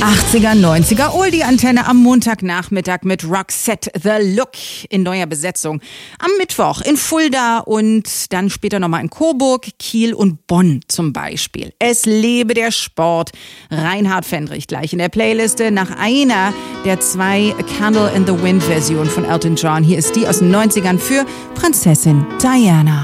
80er, 90er Oldie-Antenne am Montagnachmittag mit Roxette The Look in neuer Besetzung. Am Mittwoch in Fulda und dann später nochmal in Coburg, Kiel und Bonn zum Beispiel. Es lebe der Sport. Reinhard Fendrich gleich in der Playliste nach einer der 2 Candle in the Wind Versionen von Elton John. Hier ist die aus den 90ern für Prinzessin Diana.